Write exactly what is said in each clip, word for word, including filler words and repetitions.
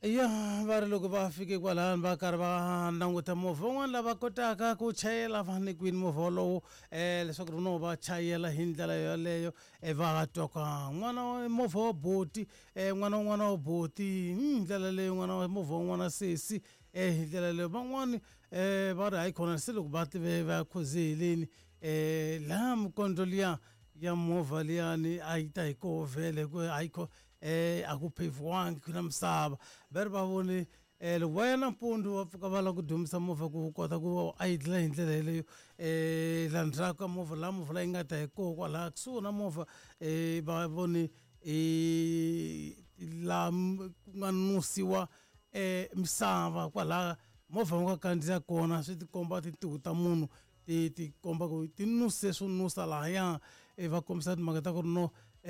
ya va ri loko va fike kwalani va karhi va languta movha van'wana lava kotaka ku chayela va nyikiwile movha wolowo um leswaku ri no va chayela hi ndlela yaleyo um va twa ka n'wana wa movha wa boti um n'wana wun'wana wa boti hi ndlela leyo n'wana wa movha wun'wana sesi um hi ndlela leyo van'wani um va ri hayi khona se loko va tive va khozeleni um laha mikondlo liya ya movha liyani a yi ta hi koho vhele a yi kho eh aku pheviwangi ku na misava va ri va vone eh loko va ya nampundzu va pfuka va lava ku dumisa movha ku kota ku a yi dlila hi ndlela yeleyo um laha ndzhaku ka movha laha movha leyi nga ta hi koho kwalaha kusuhi na movha um va vone um laha ku nga nusiwa um misava kwalaha movha wu nga kandziya kona swi tikomba tintiho ta munhu ti ti komba ku ti nuse swo nusa lahaya va kombisa timhaka ta ku ri no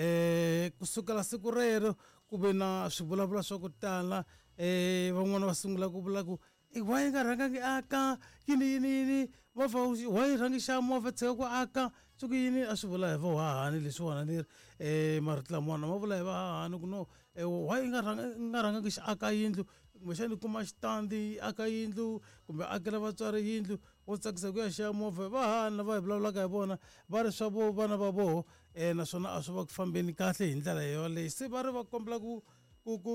eh kusukela siku rero ku ve na swivulavula swa ku tala eh van'wana va sungula ku vula ku why nga rhangangi aka yini yini yini movha why rhangi xa movha tshika ku aka suku yini a swi vula hi vahahani leswiwana ni eh marito lamwana ma vula hi vahahani ku no why nga rhanga nga rhangangi xi aka yindlu kumbexani kuma xitandi aka yindlu kumbe akela vatswari yindlu wo tsakisa ku ya xa movha vahahani va hi vulavulaka hi vona va ri swa vo vana va voho um naswona a swi va ku fambeni kahle hi ndlela yoleyo se va ri va kombela ku ku ku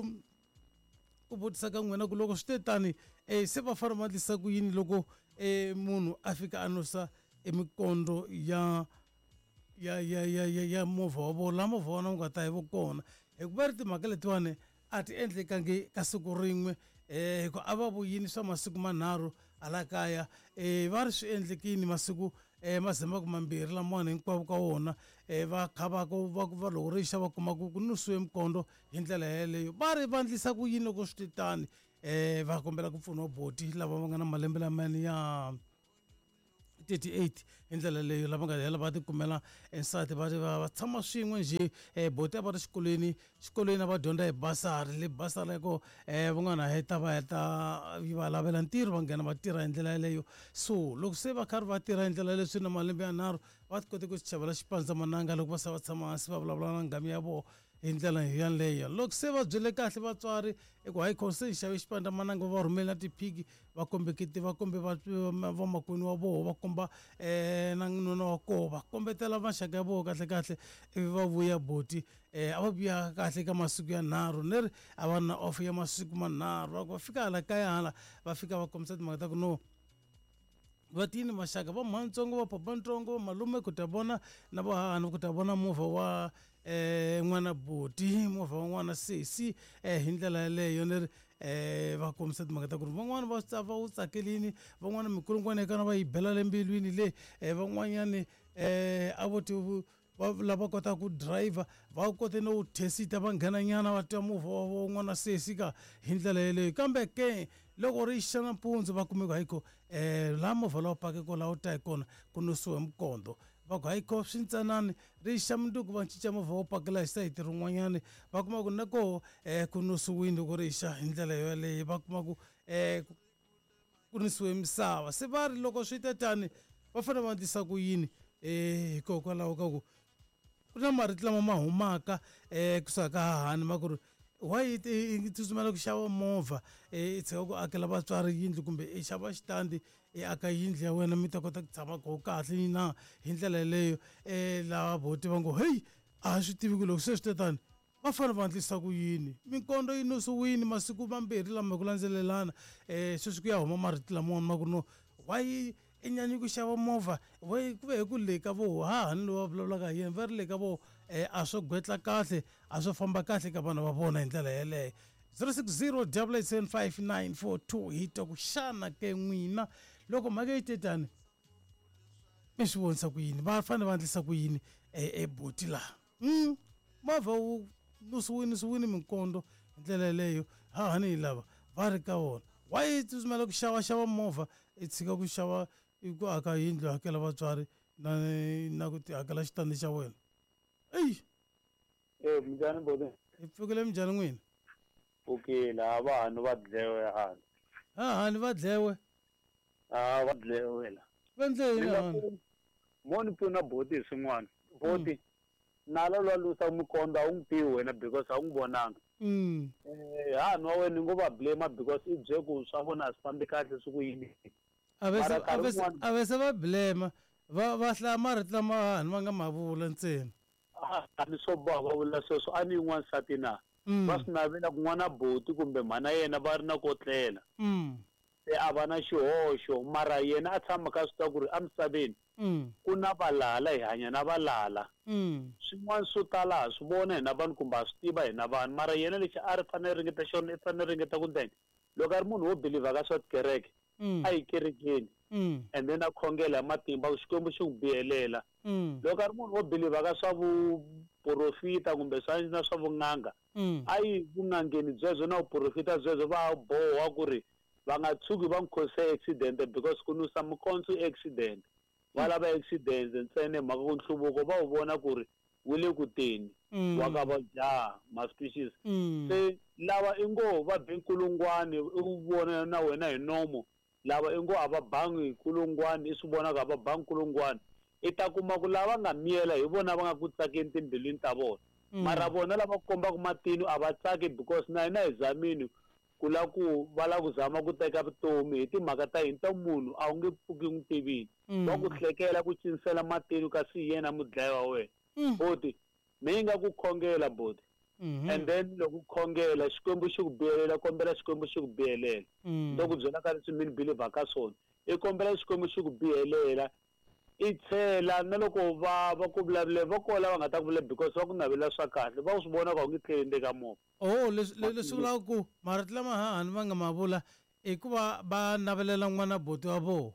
ku vutisa ka n'wina ku loko swi te tani um se va fanele va endlisa ku yini loko um munhu a fika a nusa emikondlo ya ya ya ya ya ya movha wa vona laha movha wona wu nga ta hi vo kona hikuva ri timhaka letiwani a ti endlekangi ka siku rin'we um hi ku a va vuyini swa masiku manharhu hala kaya um va ri swi endlekini masiku um mazimbaku mambirhi lamawani hinkwavo ka wona um va kha va ku va va loko rixa va kuma ku ku nusiwe mikondlo hi ndlela yeleyo va ri va endlisa ku yini loko swi titani um va kombela ku pfuniwa boti lava va nga na malembe lamani ya thirty-eight hi ndlela leyo lava nga hela va tikumela nsati va va tshama swin'we njhe um boti a va ri xikolweni xikolweni a va dyondza hi basari le basari leko um van'wana heta va heta va lavela ntirho va nghena va tirha hi ndlela yaleyo so loko se va karhi va tirha hi ndlela yaleyo swi na malembe yanharhu va ti kote ku swi chavela xipandzamananga loko va se va tshama hansi va vulavula na ngami ya vona hi ndlela yaleyo loko se va byele kahle vatswari eku hayi khona se hi xave xipandzamananga va rhumeli na tiphiki va kombeketi va kombe vamakwini wa vona va komba um na nuna wa koho va kombetela maxaka ya vona kahle kahle ivi va vuya boti um a va vuya kahle ka masiku yanharhu ni ri a va na off ya masiku manharhu va fika hala kaya hala va fika va kombisa timhaka ta ku no va tini maxaka va mhantsongo va papantsongo malume ku ta vona na vahahani ku ta vona movha wa um n'wana boti movha wa n'wana sesi um hi ndlela yaleyo ni ri um va kombisa timhaka ta ku ri van'wani va va wu tsakelini van'wana mikulungwana ekana va yi bela le mbilwini le um van'wanyani um a vo ti lava kotaka ku driver va kote no thesita va nghenanyana va twa movha wa wun'wana sesi ka hi ndlela yeleyo kambe ke loko ri xa nampundzu va kumeka hi ko um laha movha lawa pake ko laha wu ta hi kona ku nusiwe mikondlo va ku hayi kho swi ntsanani ri xa munduku va cinca movha wo pakela hi sayiti rin'wanyani va kuma ku na koho um ku nusiwini loko ri xa hi ndlela yaleyo va kuma ku um ku nisiwe misava se va ri loko swi te tani va fanele va endlisa ku yini um hikokwalaho ka ku ku na marito lama ma humaka um kusuka ka hahani ma ku ri why i tsutsumela ku xava movha i tshika ku akela vatswari yindlu kumbe i xava xitandi i aka yindlu ya wena mi ta kota ku tshama koho kahle na hi ndlela yaleyo um lava boti va ngo heyi a swi tivi ku loko se swi tetani va fanele va endlisa ku yini mikondlo yi nusiwini masiku mambirhi lama ku landzelelana um sweswi ku ya huma marito lamawani ma ku ri no why i nyanyi ku xava movha we ku ve hi ku le ka vo hahani lowu va vulavulaka hi yena va ri le ka vo um a swo gwetla kahle a swo famba kahle ka vana va vona hi ndlela yeleyo zero six zero double eight seven five nine four two hi twa ku xana ke n'wina loko mhaka yi te tani mi swi vonisa ku yini va fanele va endlisa ku yini eboti laha um movha wu nusiwini siwini mikondlo hi ndlela yeleyo hahani hi lava va ri ka wona why i tsutsumela ku xava xava movha i tshika ku xava ku aka yindlu hakela vatswari na na ku ti hakela xitandi xa wena eyi e minjhani bode hi pfukile minjhani n'wina okay laha vanhu va dlewe hahani hahani va dlewe a va dlewe la va endle yini hahani mo ni pfuna boti hi swin'wana boti nala lwa lusa mikondlo a wu n'wi tivi wena because a wu n'wi vonanga Mm. eh hanu wa wena ni ngo va blame because i bye ku swa vona swi fambi kahle swi ku yini Avese Mara nkarhi avese wun'wani- avese va blame va va hlaya marito lama vanhu va nga ma vula ntsena. a ni swo boha va vula sweswo a ni yin'wana nsati na Mm. va swi navela ku n'wana boti kumbe mhana yena va ri na ko tlela Mm. se a va na xihoxo mara yena a tshama ka swi tiva ku ri emisaveni Mm. ku na valala hi hanya na valala Mm. swin'wana swo tala ha swi vona hina vanhu kumbe ha swi tiva hina vanhu mara yena lexi a ri fanele ringeta xona i fanele ringeta ku ndeni loko a ri munhu wo believer ka swa tikereke Mm. a yi kerekeni Mm. and then a khongela hi matimba ku xikwembu xi n'wi biyelela Mm. loko a ri munhu wo believer ka swa vuprofita kumbe swa na swa vun'anga Mm. a yi vun'angeni byebyo na vuprofita byebyo va boha ku ri va nga tshuki va n'wi khose accident because ku nusa mikondzo i accident va lava accident ntsena hi mhaka ku nhluvuko va wu vona ku ri wu le ku teni Mm. wa ka va jaha ma-species Mm. se lava i ngo va be nkulungwani i wu vona na wena hi nomo lava i ngo a va bangi nkulungwani i swi vonaka a va bangi nkulungwani i ta kuma ku lava nga miyela hi vona va nga ku tsakeni timbilwini ta vona mara vona lava kombaka matino a va tsaki because na hina hi zamini ku la ku va la ku zama ku teka vutomi hi timhaka ta hini ta munhu a wu nge pfuki n'wi tivini va ku hlekela ku cinisela matino kasi hi yena mudlayi wa wena Mm. boti mi nga ku khongela boti Mhm. and then loko u khongela xikwembu xi ku biyelela kombela xikwembu xi ku biyelela Mm. ndo ku byela ka leswi mi ni believer ka swona i kombela xikwembu xi ku biyelela i tlhela na loko va va ku vulavule va kola va nga ta ku vula because va ku navela swa kahle va swi vona ka u nge tlheli ndle ka movha Oh, leswi le- leswi vulaka ku marito lama hahani va nga ma vula i ku va va navelela n'wana boti wa vona.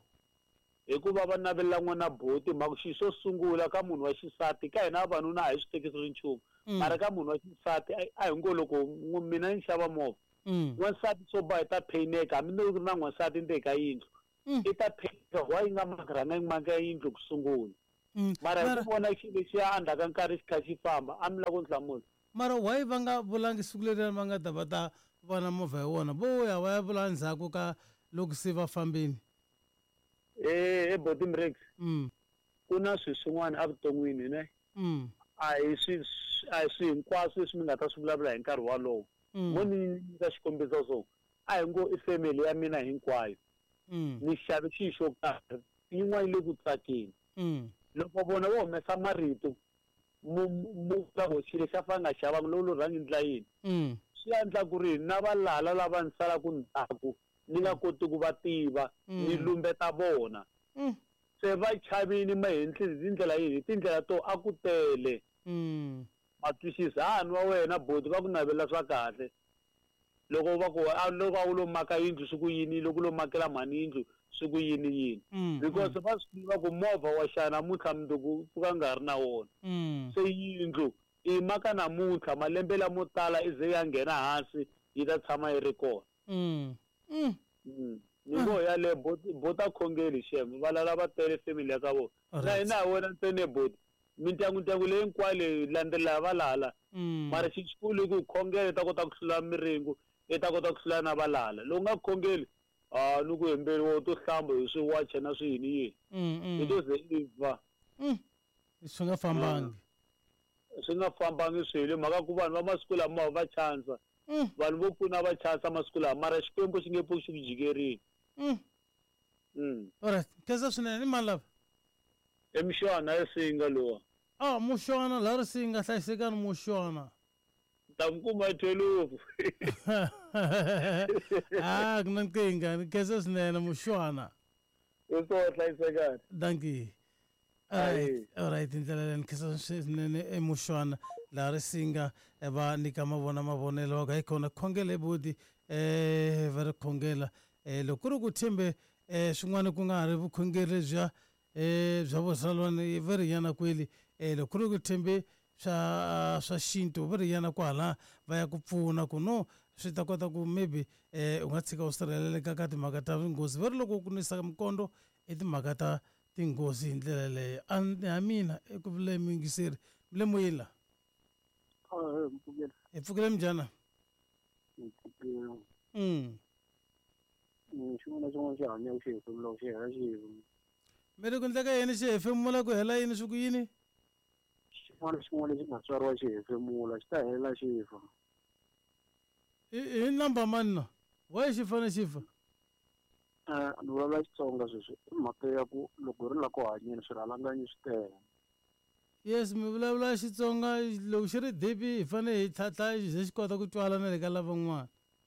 hikuva va navelela n'wana boti mhaka xi xo sungula ka munhu wa xisati ka hina vavanuna a hi swi tekisi ri nchumu Mm. mara ka munhu wa xisati a a hi ngo loko n'wi- mina ni xava movha Mm. wansati swo ba hi ta payineka hambi ni ri na n'wansati ndzeni ka yindlu Mm. i ta payineka wa yi nga makarhanga yi maka yindlu ku sungula Mm. mara hi Mara ku vona xi lexiya a ndzhaka nkarhi xi kha xi famba a mi lava ku ni hlamula mara why va nga vulangi siku leri va nga ta va ta vona movha ya wona vo ya va ya vula ndzhaku ka loko se va fambini. e boti mrex Mm. ku na swilo swin'wana evuton'wini ne Mm. a hi swi a hi swi hinkwaswo leswi mi nga ta swi vulavula hi nkarhi walowo Mm. mo ni nyika xikombiso so a hi ngo i family ya mina hinkwayo Mm. ni xave xilo xo karhi yin'wana yi le ku tsakeni Mm. loko vona va humesa marito mu mu ka xilo lexi a fa nga xavanga lowu lo rhangi ndla yini Mm. swi endla ku ri na valala lava ni salaku ndzhaku ni nga koti ku va tiva ni Mm. lumbeta vona Mm. se va chavini mahentli hi tindlela yihi hi tindlela to a ku tele Mm. matwisisa hani wa wena boti va ku navela swa kahle loko va ku a loko a wu lo maka yindlu swi ku yini loko u lo makela mhani yindlu swi ku yini yini Mm. because va swi tiva ku movha wa xana namuntlha mundzuku pfuka nga ri na wona Mm. se yindlu i maka namuntlha malembe lamo tala i ze ya nghena hansi yi ta tshama yi ri kona Mm. Mm. Mm. ni ngo yaleyo boti boti a khongeli shem valala va tele family ya ka vona na Alright. hina hi wena ntsene boti mindyangu ndyangu leyi hinkwayo leyi landzelela valala Mm. mara xi xikulu i ku khongela i ta kota ku hlula miringu i ta kota ku hlula na valala loko nga khongeli a ni ku hembeli wo to hlamba hi swiwache na swiyini yini Mm. i Mm. to ze i va Mm. Swi nga fambangi. swi nga fambangi swilo hi mhaka ku vanhu va masiku lama va chansa Mm. vanhu vo pfuna va chansa masiku lama mara xikwembu xi nge pfuki xi ku jikerini Mm. mm. Alright. Kesa swinene i mani lava? emixana esinga lowa Ah, muxona la ri si nga hlayisekani muxona. ta n'wi kuma ethelufu Ah, ku na nkingha ni khensa swinene muxona. i swo hlayisekani Thank you. Alright, alright, ndlela leyi ni khensa swinene emuxona la ri singa va nyika mavona mavonelo wa ka hi kona khongela ebodi eh va ri khongela eh loko ku ri ku thembe eh swin'wana ku nga ha ri vukhongeri lebyiya eh bya vusalwana va ri yana kweli eh loko ku ri ku thembe swa swa xintu va ri yana kwala va ya ku pfuna ku no swi ta kota ku maybe eh u nga tshika u sirheleleka ka timhaka ta nghozi va ri loko ku nwisa mikondo i timhaka ta tinghozi hi ndlela leyo a mina eku vule mingiseri le moyila hi pfukile minjhani mm xin'wana na xin'wana xi hanya xi hefemula xi hela xi hefemula mi ri ku endleka yini xi hefemula ku hela yini swi ku yini xin'wana na xin'wana lexi nga tswariwa xi hefemula xi ta hela xi fa hi number mani na why xi fane xi fa eh ni vulavula Xitsonga sweswi i mhaka ya ku loko ri la ku hanyeni swirhalanganyi swi tele. yes mi vulavula Xitsonga loko xi ri deep hi fane hi tlhantlha hi ze xi kota ku twala na le ka lavan'wana.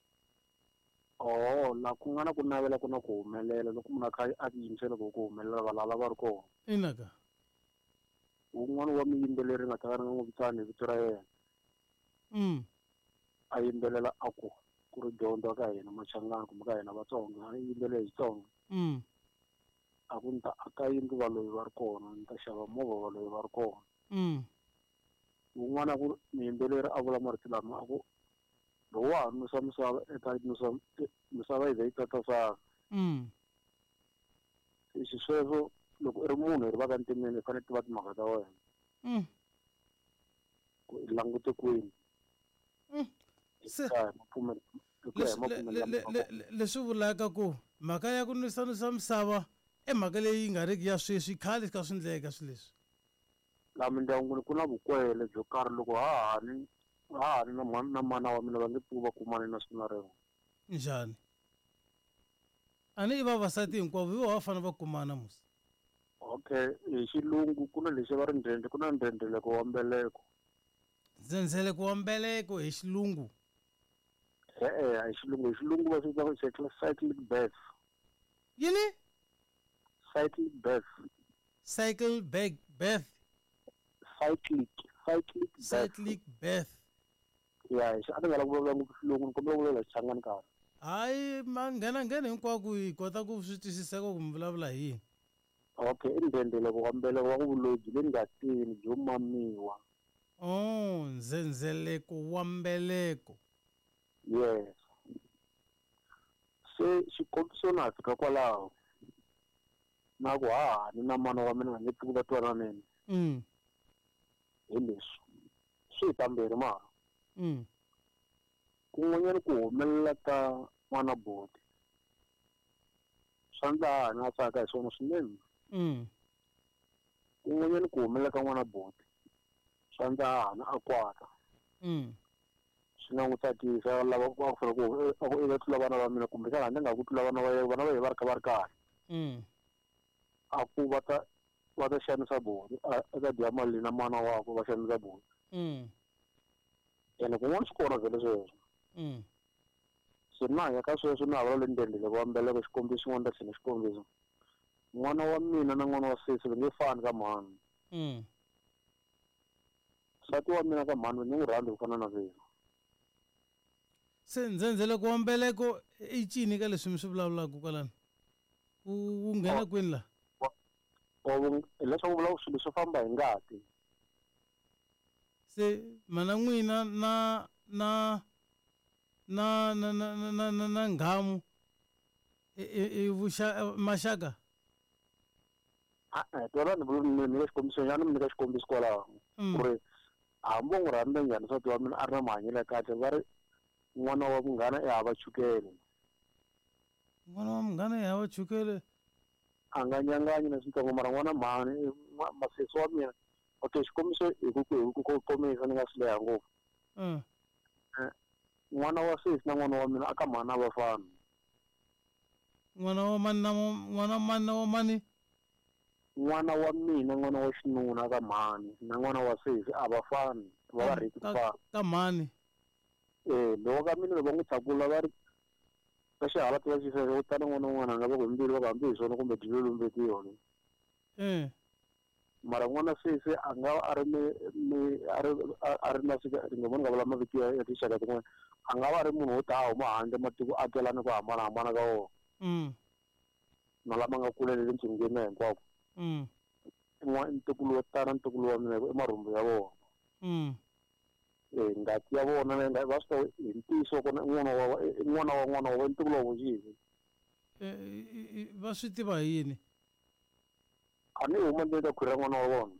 Oh la ku nga na ku navela ku na ku humelela loko munhu a kha a tiyimisela ku ku humelela valala va ri kona. ina ka un'wana wa miyimbeleri nga ta ka ri nga n'wi vitani hi vito ra yena mm a yimbelela a ku ku ri dyondzo ka hina Machangani kumbe ka hina Vatsonga a yimbelela hi Xitsonga mm a ku ni ta aka yindlu valoyi va ri kona ni ta xava movha valoyi va ri kona. mm un'wana ku muyimbeleri a vula marito lama a ku loko wa ha nusa misava eka nusa misava yi ze yi tatasaka. mm Leswi sweswo loko i ri munhu hi ri va ka ntimeni i fanele tiva timhaka ta wena mm ku i langute kwini mm se mapfumelo leswi vulaka ku mhaka ya ku nwisanwisa misava i mhaka leyi nga riki ya sweswi khale ka swi endleka swilo leswi. laha mindyangwini ku na vukwele byo karhi loko hahani hahani na mani na mana wa mina va nge pfuki va kumane na siku na rin'we. Njhani a ni i vavasati hinkwavo hi vona va fanele va kumana musi. Okay hi xilungu ku na lexi va ri ndlendle ku na ndlendleleko wa mbeleko. Ndzendzeleko wa mbeleko hi xilungu. E-e hi xilungu hi xilungu va swi vita cyclic birth. Yini? Cyclic birth. Cycle back birth. Cyclic cyclic birth. Cyclic birth. Ya hi a ni nga la ku vulavula ngopfu xilungu ni kombela ku vulavula Xichangani nkarhi. Hayi ma nghena nghena hinkwako hi kota ku swi twisiseka ku mi vulavula hi yini. Okay i ndlendleleko wa mbeleko wa vuloyi byi le ngatini byo mamiwa. Oh ndzendzeleko wa mbeleko. Yes se xikombiso na fika kwalaho na ku hahani na mana wa mina va nge pfuki va twananeni mm hi leswi swi hi kambirhi mara mm kun'wanyana ku humelela ka n'wana boti swa ndla hahani a tsaka hi swona swinene mm kun'wanyana ku humelela ka n'wana boti swa ndla hahani a kwata mm swi nga n'wi tsakisa lava ku a ku a ku eka tlula vana va mina kumbe xana handle nga ku tlula vana va yena vana va yena va ri kha va ri kahle mm a ku va ta va ta xanisa boti eka dya mali na mana wakwe va xanisa boti mm ene kun'wana swi kona vhele sweswo mm se na hanya ka sweswo na havula le ndlendleleko wa mbeleko xikombiso xin'wana ta tlhela xikombiso n'wana wa mina na n'wana wa sesi va nge fani ka mhani mm nsati wa mina ka mhani va ni n'wi rhandzi ku fana na sweswo. se ndzendzeleko wa mbeleko i cini ka leswi mi swi vulavulaka kwalani wu nghena kwini la hileswaku vula swilo swo famba hi ngati se mana n'wina na na na na na na na na nghamu i vuxa maxaka a tona ni ni le xikombiso ya ni mi nyika xikombiso kwalaho ku ri hambi u n'wi rhandza njhani nsati wa mina a ri na mahanyelo ya kahle va ri n'wana wa munghana i hava chukele n'wana wa munghana i hava chukele a nga nyanganyi na switsongo mara n'wana mhani masesi wa mina okay xikombiso hi ku hi ku komisa ni nga swi leha ngopfu n'wana wa sesi na n'wana wa mina aka mhani a va fani n'wana wa mani na n'wana mani na wa mani n'wana wa mina n'wana wa xinuna ka mhani na n'wana wa sesi a va fani va va riki ku fana ka mhani eh loko ka mina va n'wi tlakula va ri ka xihalati va xisese u tani n'wana n'wana nga va ku mbili va ku hambi hi swona kumbe dilo lombetiwa ni eh mara n'wana sesi a nga a ri ni a ri a ri na sika ri nga vona nga vula mavito ya tixaka tin'wana a nga va ri munhu wo ta huma handle matiko a tlelani ku hambanahambana ka wona mm na lama nga kule le ntsungeni hinkwako mm n'wana ntukulu wo tana ntukulu wa mina i marhumbu ya vona mm eh ngati ya vona na va swi hi ntiyiso kona n'wana wa n'wana wa n'wana wa ntukulu wa vuxisi eh va swi tiva hi yini a ni huma ndzi ta khwira n'wana wa vona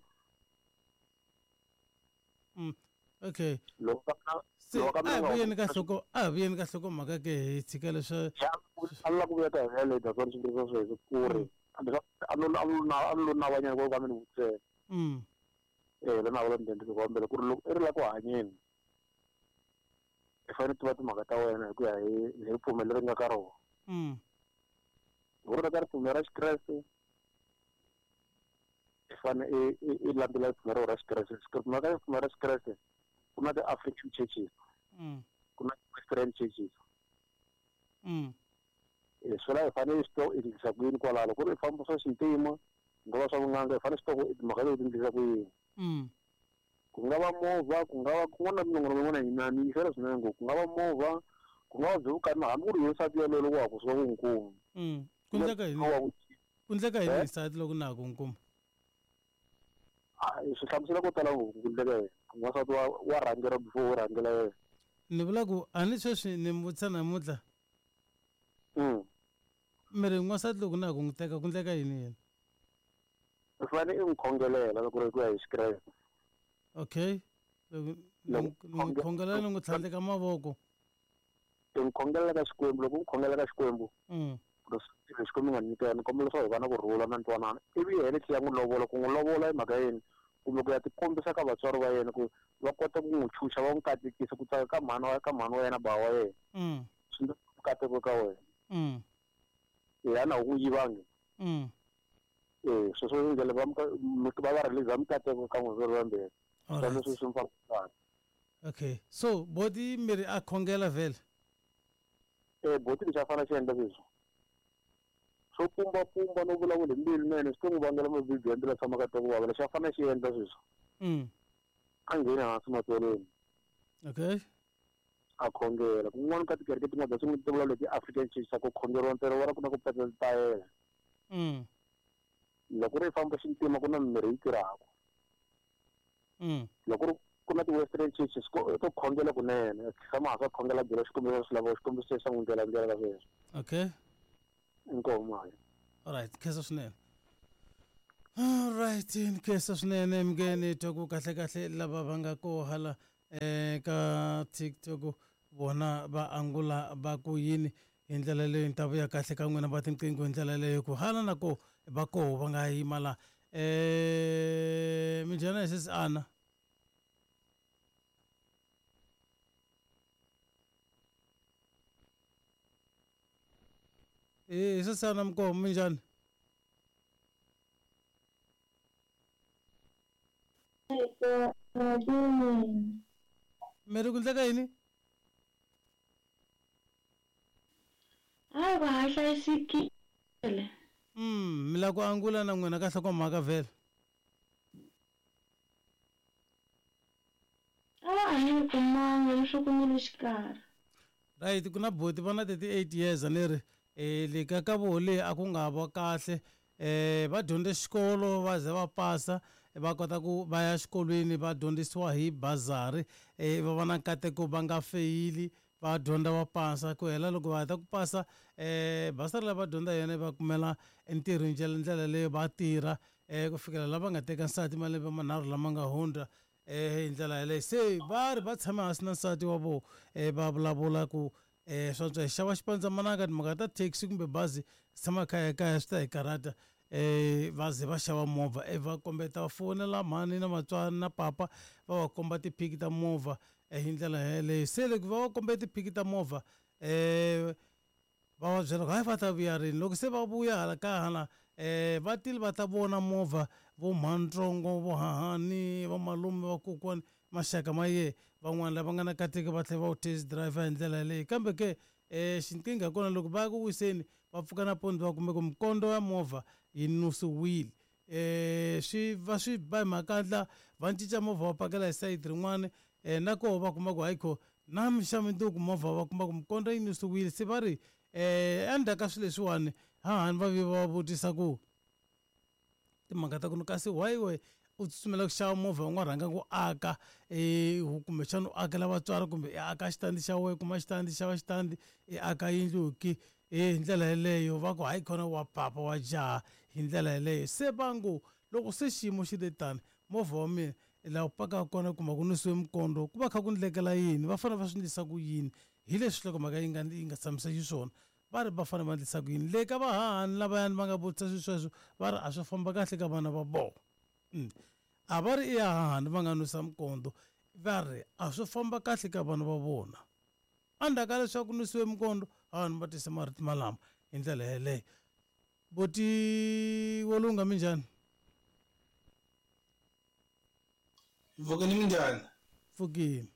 mm okay loko se a vuyeni ka hloko a vuyeni ka hloko mhaka ke hi tshika leswa a ni la ku vuya ta hi le ta swona swilo sweswo ku ri a no a no a no navanyana ko ka mina vutsena mm eh le na vula ndende ko mbele ku ri loko i ri la ku hanyeni i fanele tiva timhaka ta wena hi ku ya hi hi ripfumelo leri nga ka rona mm loko ri ka ripfumelo ra xikreste i fanele i landzela ripfumelo ra xikreste ripfumelo ka ripfumelo ra xikreste ku na ti-African churches mm ku na ti-Western churches mm swi la hi fanele swi to endlisa ku yini kwalalo loko ku ri hi famba swa xintima ngo va swa vun'anga hi fanele swi to timhaka leti endlisa ku yini mm ku nga va movha ku nga va kun'wana na minongonoko yin'wana yinani yingisela swinene ngopfu ku nga va movha ku nga va byi vukati hambi ku ri yosati yaleyo loko wa ku suka ku nkumi mm ku endleka yini ku endleka yini nsati loko na ha ku nkumi swi hlamusela ko tala ngopfu ku endleka yena n'wansati wa wa rhangela before u rhangela yena ni vula ku a ni sweswi ni vutisa namuntlha mm miri n'wansati loko na ha ku n'wi teka ku endleka yini yena u fanele i n'wi khongelela loko ri ku ya hi xikreste okay loko n'wi khongelela ni n'wi tlhandleka mavoko i n'wi khongelela ka xikwembu loko n'wi khongelela ka xikwembu mm leswi xikwembu nga nyika ni kombela swa hi va na kurhula na ntwanano ivi yena tlhela n'wi lovola ku n'wi lovola hi mhaka yini kumbe ku ya tikombisa ka vatswari va yena ku va kota ku n'wi chucha va n'wi katekisa ku tsaka ka mhani wa ka mhani wa yena bava wa yena mm swi nge kateko ka wena mm yena u ku yivangi mm eh swo swo ndlela va va va release mikateko ka n'wi va mbere swo leswi swi mfaka okay so body miri a khongela vele eh boti lexi a fanele xi endla sweswo swo pumbapumba no vulavula hi mbilu nene swi to n'wi vangela mavhibhi ya ndlela tshama ka twa ku vava lexi a fanele xi endla sweswo mm a ngheni hansi matsolweni okay a khongela kun'wana ka tikereke tin'wana ta swin'wi ti vula leti African church ku khongeriwa ntsena wona ku na ku petsa titayela mm loko ri famba xintima ku na mimirhi yi tirhaka mm loko ku na ti-Western churches to khongela kunene tshama ha swa khongela byela xikombiso swi lava xikombiso xa n'wi ndlela ndlela ka sweswo okay inkomo mali alright khensa swinene alright ni khensa swinene mngeni twa ku kahle kahle lava va nga ko hala eh ka TikTok bona va angula va ku yini hi ndlela leyi ni ta vuya kahle ka n'wina va tinqingho hi ndlela leyo ku hala na ko va koho va nga yima la eh minjhani hi sesi Ana eh sesi Ana mkomo minjhani miri ku endleka yini a va ha hlayisekile mm mi la ku angula na n'wina ka hlokomhaka vhele a va ha ni kumanga leswaku ni le xikarhi right ku na boti va na thirty-eight years a ni ri um le ka ka voho leyi a ku nga va kahle um va dyondze xikolo va ze va pasa va kota ku va ya xikolweni va dyondzisiwa hi bazari um va va na nkateko va nga feyili va dyondza va pasa ku hela loko va heta ku pasa um basari leyi va dyondza yena va kumela entirho ndlela ndlela leyo va tirha um ku fikela lava nga teka nsati malembe manharhu lama nga hundza um hi ndlela yaleyo se va ri va tshame hansi na nsati wa vona um va vulavula ku um swantswa hi xava xipandzamananga timhaka ta taxi kumbe bazi tshama kaya kaya swi ta hi karata um va ze va xava movha um va kombeta va fonela mhani na vatswari na papa va va komba tiphiki ta movha um hi ndlela yeleyo se loko va va kombe tiphiki ta movha um va va byela ku hayi va ta vuya rini loko se va vuya hala ka hala um va tile va ta vona movha vo mhantsongo vo hahani va malume va kokwani maxaka ma ye van'wani lava nga na kateki va tlhela va wu test driver hi ndlela yaleyo kambe ke um xinqinga kona loko va ya ku wiseni va pfuka nampundzu va kumbe ku mikondo ya movha yi nusiwile um swi va swi ba hi makandla va cinca movha va pakela hi sayiti rin'wana um na koho va kuma ku hayi kho na mixaminduku movha va kuma ku mikondo yi nusiwile se va ri um endzhaku ka swilo leswiwani hahani va vi va vutisa ku timhaka ta ku kasi why we u tsutsumela ku xava movha u nga rhanga ku aka um kumbexana u akela vatswari kumbe i aka xitandi xa wena kuma xitandi xava xitandi i aka yindluki hi ndlela yeleyo va ku hayi khona wa papa wa jaha hi ndlela yeleyo se va ngo loko se xiyimo xi le tani movha wa mina laha u pakaka kona kuma ku nisiwe mikondo ku va kha ku ndlekela yini va fanele va swi endlisa ku yini hi leswi hlokomhaka yi nga yi nga tshamiseka xiswona va ri va fanele va endlisa ku yini le ka vahahani lavayani va nga vutisa swilo sweswo va ri a swi famba kahle ka vana va vona a va ri i ya hahani va nga nwisa mikondo va ri a swi famba kahle ka vana va vona endzhaku ka leswaku nusiwe mikondo a ni va tise marito malama hi ndlela yeleyo boti Walunga minjhani Vukini minjhani? Pfukile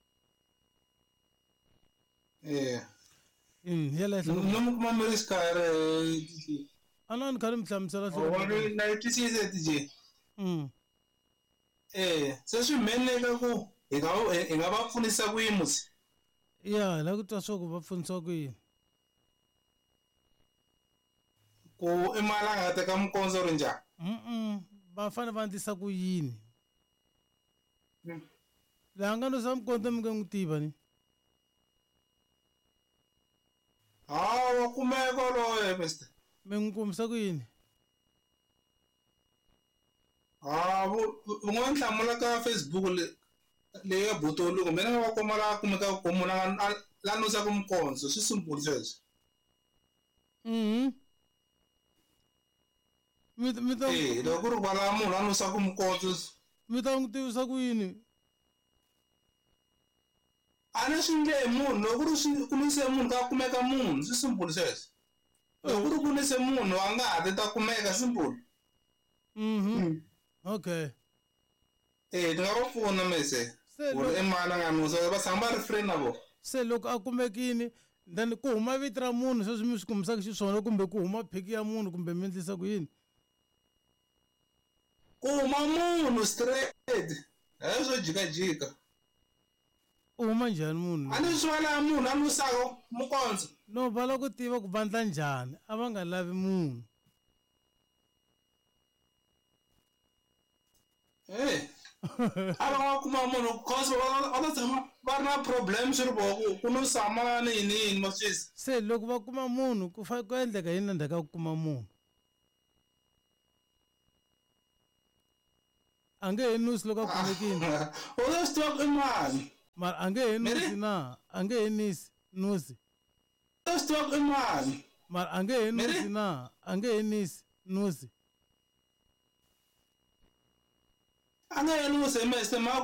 Eh. mm yele Nomu kuma mi ri xikarhi a ni kha ni mi hlamusela wa ri na yi twisise tije. mm Eh, se swi humeleleka ku hi nga hi nga va pfunisa ku yini musi? ya la ku twa swa ku va pfunisiwa ku yini Ku i mali a nga teka mukondzo ri njhani? mm va fane va ndlisa ku yini Mm. laha nga no sa mikondo mi nge n'wi tiva ni Hawa kumeka loye mister. mi n'wi kumisa ku yini Ah, vun'wana hlamula ka Facebook le leyi ya botolo kumbe na va kuma la kumeka ku munhu a la nusaka mukondzo swi simple sweswo. mhm mi mi ta Eh, loko ku ri kwala munhu a nusaka mukondzo mi ta n'wi tivisa ku yini a ni swi nge munhu loko ku ri swi ku nise munhu ka kumeka munhu swi simple sweswo. Loko ku ri ku nise munhu a nga ha ta kumeka simple. mhm okay Eh, ni nga va pfuna mese. se Ku ri loko i mali a nga nusa va tshama va ri free na vona. se loko a kumekini then ku huma vito ra munhu sweswi mi swi kumisaka xiswona kumbe ku huma phiki ya munhu kumbe mi endlisa ku yini Ku huma munhu straight. Hi swo jikajika. u huma njhani munhu A ni swi vona munhu a nusaka mukondzo. no va lava ku tiva ku vandla njhani a va nga lavi munhu Eh. A va nga kuma munhu cause va va ta tshama va ri na problem swi ri vona ku ku nusa mani yini yini ma swisi. se loko va kuma munhu ku fa ku endleka yini endzhaku ka ku kuma munhu a nge he nusi loko a kumekini U ta swi tiva ku i mani. mara a nge he nusi Miri? na a nge he nisi nusi U ta swi tiva ku i mani. mara a nge he nusi Miri? na a nge he nisi nusi A nga yeni u se mese ma